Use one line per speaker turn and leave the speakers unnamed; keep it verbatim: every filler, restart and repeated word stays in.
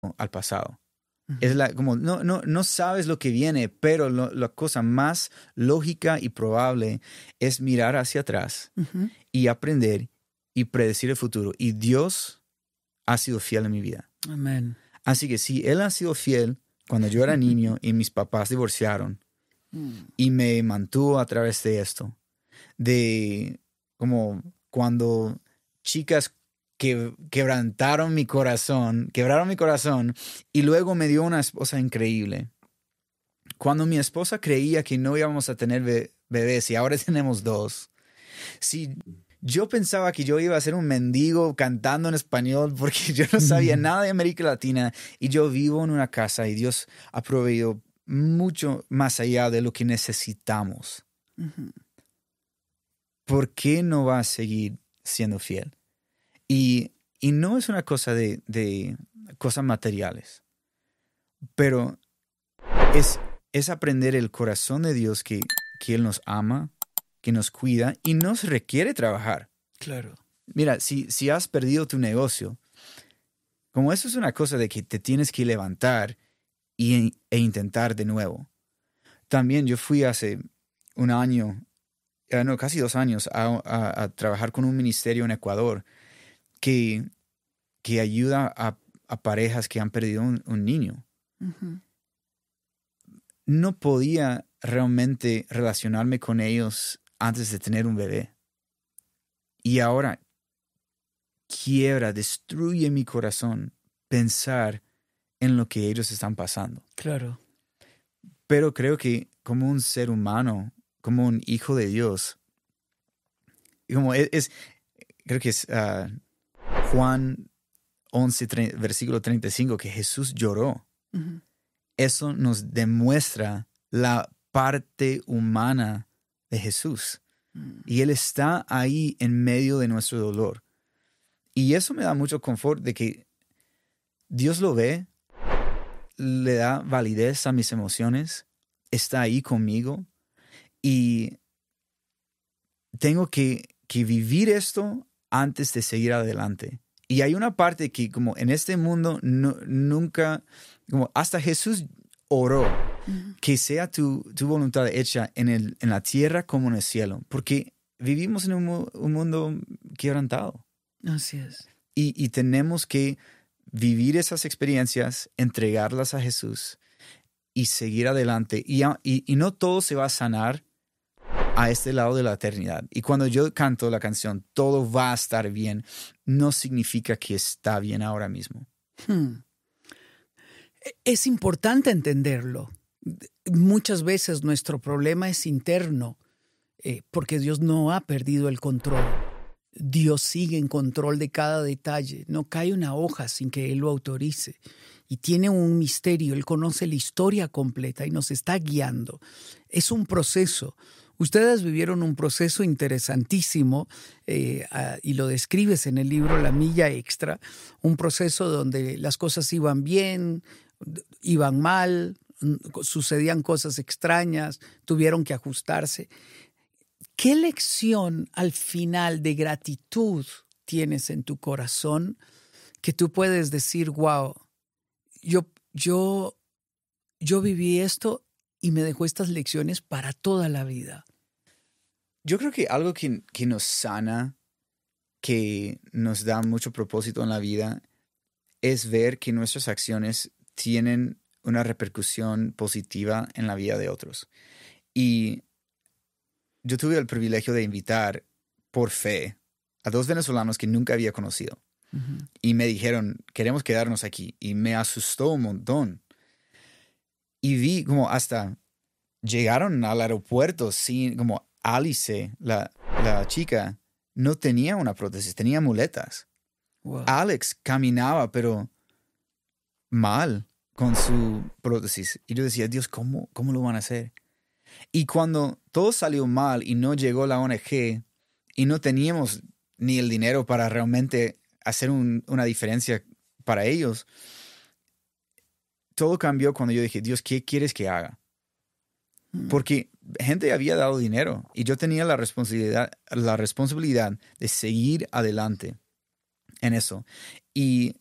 al pasado. Uh-huh. Es la, como, no, no, no sabes lo que viene, pero lo, la cosa más lógica y probable es mirar hacia atrás uh-huh. y aprender y predecir el futuro. Y Dios ha sido fiel en mi vida.
Amén.
Así que si Él ha sido fiel cuando yo era niño y mis papás divorciaron uh-huh. y me mantuvo a través de esto, de como cuando chicas que quebrantaron mi corazón, quebraron mi corazón y luego me dio una esposa increíble. Cuando mi esposa creía que no íbamos a tener be- bebés y ahora tenemos dos, si yo pensaba que yo iba a ser un mendigo cantando en español porque yo no sabía mm. nada de América Latina y yo vivo en una casa y Dios ha proveído mucho más allá de lo que necesitamos. Uh-huh. ¿Por qué no va a seguir siendo fiel? Y, y no es una cosa de, de cosas materiales, pero es, es aprender el corazón de Dios que, que Él nos ama, que nos cuida y nos requiere trabajar.
Claro.
Mira, si, si has perdido tu negocio, como eso es una cosa de que te tienes que levantar y, e intentar de nuevo. También yo fui hace un año, no, casi dos años, a, a, a trabajar con un ministerio en Ecuador que, que ayuda a, a parejas que han perdido un, un niño. Uh-huh. No podía realmente relacionarme con ellos antes de tener un bebé. Y ahora quiebra, destruye mi corazón pensar en lo que ellos están pasando.
Claro.
Pero creo que como un ser humano, como un hijo de Dios, como es, es creo que es uh, Juan once, tre- versículo treinta y cinco, que Jesús lloró. Uh-huh. Eso nos demuestra la parte humana de Jesús. Uh-huh. Y Él está ahí en medio de nuestro dolor. Y eso me da mucho confort de que Dios lo ve, le da validez a mis emociones, está ahí conmigo y tengo que, que vivir esto antes de seguir adelante. Y hay una parte que como en este mundo no, nunca, como hasta Jesús oró, uh-huh. que sea tu, tu voluntad hecha en, el, en la tierra como en el cielo, porque vivimos en un, un mundo quebrantado.
Así es.
Y, y tenemos que vivir esas experiencias, entregarlas a Jesús y seguir adelante. Y, y, y no todo se va a sanar a este lado de la eternidad. Y cuando yo canto la canción, todo va a estar bien, no significa que está bien ahora mismo.
Hmm. Es importante entenderlo. Muchas veces nuestro problema es interno, eh, porque Dios no ha perdido el control. Dios sigue en control de cada detalle. No cae una hoja sin que Él lo autorice. Y tiene un misterio. Él conoce la historia completa y nos está guiando. Es un proceso. Ustedes vivieron un proceso interesantísimo eh, uh, y lo describes en el libro La Milla Extra. Un proceso donde las cosas iban bien, iban mal, sucedían cosas extrañas, tuvieron que ajustarse. ¿Qué lección al final de gratitud tienes en tu corazón que tú puedes decir, wow, yo, yo, yo viví esto y me dejó estas lecciones para toda la vida?
Yo creo que algo que, que nos sana, que nos da mucho propósito en la vida, es ver que nuestras acciones tienen una repercusión positiva en la vida de otros. Y yo tuve el privilegio de invitar por fe a dos venezolanos que nunca había conocido. Uh-huh. Y me dijeron, queremos quedarnos aquí. Y me asustó un montón. Y vi como hasta llegaron al aeropuerto sin, como Alice, la, la chica, no tenía una prótesis, tenía muletas. Wow. Alex caminaba, pero mal con su prótesis. Y yo decía, Dios, ¿cómo, cómo lo van a hacer? Y cuando todo salió mal y no llegó la O N G y no teníamos ni el dinero para realmente hacer un, una diferencia para ellos, todo cambió cuando yo dije, Dios, ¿qué quieres que haga? Hmm. Porque gente había dado dinero y yo tenía la responsabilidad, la responsabilidad de seguir adelante en eso. Y